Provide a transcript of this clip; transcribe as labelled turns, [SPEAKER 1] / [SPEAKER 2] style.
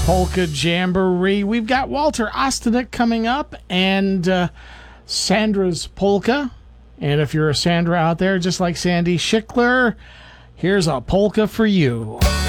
[SPEAKER 1] Polka Jamboree. We've got Walter Ostanek coming up and Sandra's Polka. And if you're a Sandra out there, just like Sandy Schickler, here's a polka for you.